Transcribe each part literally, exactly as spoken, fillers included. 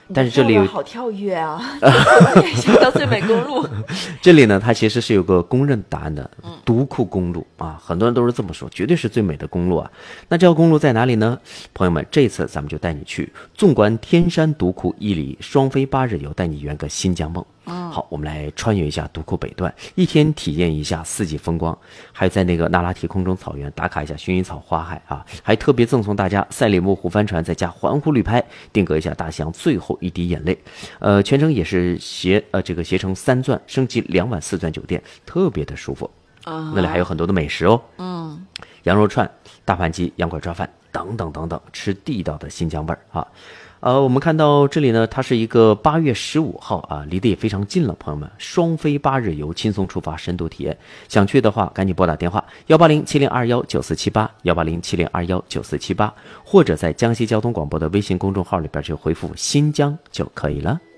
但是这里有好跳跃啊，想到最美公路。 这里呢，它其实是有个公认答案的，独库公路啊，很多人都是这么说，绝对是最美的公路啊。那这条公路在哪里呢？朋友们，这次咱们就带你去纵观天山独库伊犁，双飞八日游，带你圆个新疆梦。好，我们来穿越一下独库北段，一天体验一下四季风光，还有在那个那拉提空中草原打卡一下薰衣草花海啊，还特别赠送大家赛里木湖帆船，再加环湖旅拍，定格一下大西洋最后一滴眼泪。呃，全程也是携呃这个携程三钻升级两晚四钻酒店，特别的舒服。 啊， 那里还有很多的美食哦， 嗯， 羊肉串、大盘鸡、羊拐抓饭等等等等，吃地道的新疆味儿啊。呃，我们看到这里呢，它是一个八月十五号啊，离得也非常近了，朋友们，双飞八日游，轻松出发，深度体验。想去的话，赶紧拨打电话幺八零七零二幺九四七八幺八零七零二幺九四七八，或者在江西交通广播的微信公众号里边去回复新疆就可以了。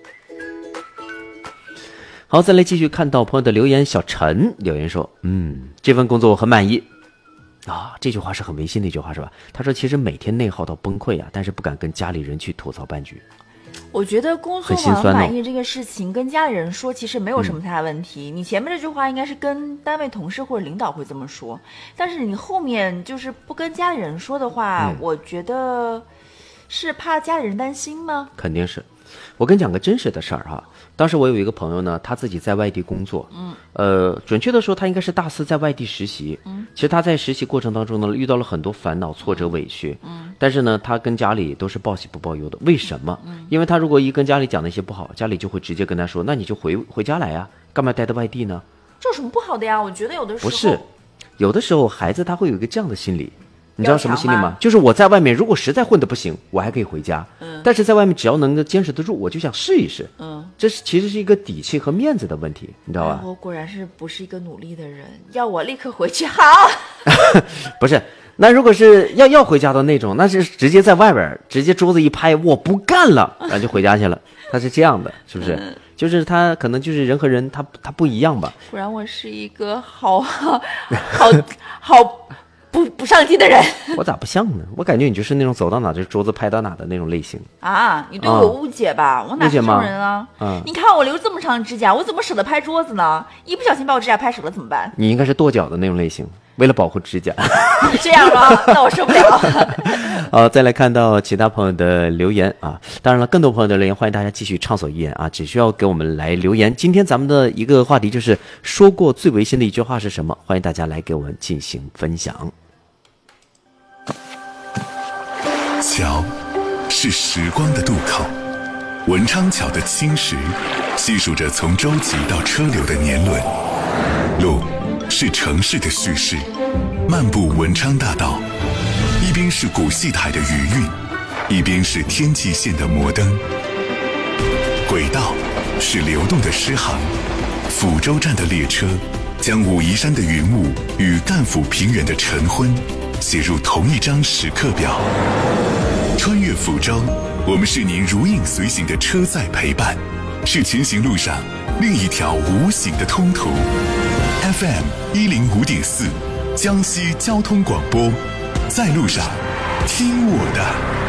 好，再来继续看到朋友的留言，小陈留言说，嗯，这份工作我很满意。啊，这句话是很违心的一句话，是吧？他说其实每天内耗到崩溃啊，但是不敢跟家里人去吐槽半句。 我觉得工作很很满意这个事情跟家里人说其实没有什么太大问题、嗯、你前面这句话应该是跟单位同事或者领导会这么说，但是你后面就是不跟家里人说的话、嗯、我觉得是怕家里人担心吗？ 肯定是。我跟你讲个真实的事儿哈，当时我有一个朋友呢，他自己在外地工作，嗯，呃，准确的说，他应该是大四在外地实习，嗯，其实他在实习过程当中呢，遇到了很多烦恼、挫折、委屈，嗯，但是呢，他跟家里都是报喜不报忧的。为什么？嗯，因为他如果一跟家里讲那些不好，家里就会直接跟他说，那你就回回家来呀，干嘛待在外地呢？ 这有什么不好的呀？我觉得有的时候不是，有的时候孩子他会有一个这样的心理。你知道什么心理吗？就是我在外面如果实在混得不行，我还可以回家，嗯，但是在外面只要能够坚持得住，我就想试一试，嗯，这是其实是一个底气和面子的问题，你知道吧？ 我果然是不是一个努力的人，要我立刻回去好。 不是，那如果是要要回家的那种，那是直接在外边直接桌子一拍，我不干了，然后就回家去了。他是这样的，是不是？嗯，就是他可能就是人和人他他不一样吧。 果然我是一个好好好好。不不上进的人。 我咋不像呢？我感觉你就是那种走到哪就桌子拍到哪的那种类型啊！你对我误解吧？啊、我哪是这种人啊？嗯，你看我留这么长的指甲，我怎么舍得拍桌子呢？一不小心把我指甲拍折了怎么办？ 你应该是跺脚的那种类型，为了保护指甲。 这样吗？那我受不了。 好，再来看到其他朋友的留言啊！当然了，更多朋友的留言，欢迎大家继续畅所欲言啊！只需要给我们来留言。今天咱们的一个话题就是说过最违心的一句话是什么？欢迎大家来给我们进行分享。 桥是时光的渡口，文昌桥的青石细数着从舟楫到车流的年轮。路是城市的叙事，漫步文昌大道，一边是古戏台的余韵，一边是天际线的摩登。轨道是流动的诗行，抚州站的列车将武夷山的云雾与赣抚平原的晨昏写入同一张时刻表。穿越抚州，我们是您如影随形的车载陪伴，是前行路上另一条无形的通途。F M 一零五点四，江西交通广播，在路上，听我的。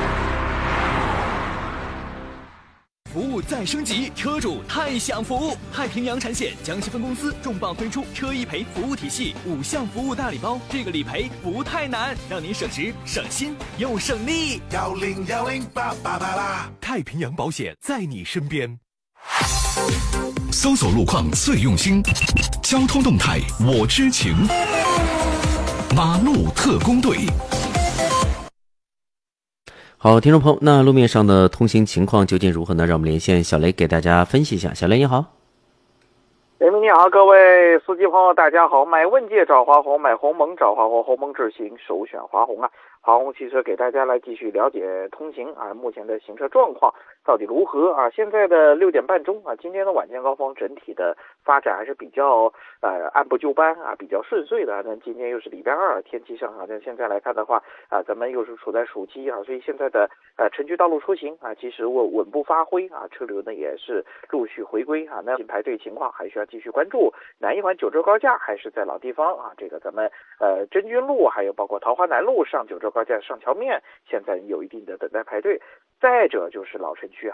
服务再升级，车主太享福！太平洋产险江西分公司重磅推出车一赔服务体系，五项服务大礼包，这个理赔不太难，让您省时省心又省力。幺零幺零八八八八，太平洋保险在你身边。 搜索路况最用心，交通动态我知情。马路特工队。 好，听众朋友，那路面上的通行情况究竟如何呢？让我们连线小雷给大家分析一下。小雷你好。 雷鸣你好，各位司机朋友大家好。买问界找华虹，买鸿蒙找华虹，鸿蒙智行首选华虹啊。华虹汽车给大家来继续了解通行啊，目前的行车状况到底如何啊？现在的六点半钟啊，今天的晚间高峰整体的发展还是比较呃按部就班啊，比较顺遂的。那今天又是礼拜二，天气上啊，那现在来看的话啊，咱们又是处在暑期啊，所以现在的呃城区道路出行啊，其实稳稳步发挥啊，车流呢也是陆续回归啊。那排队情况还需要继续关注。南一环九州高架还是在老地方啊，这个咱们呃真君路还有包括桃花南路上九州高架上桥面，现在有一定的等待排队。再者就是老城区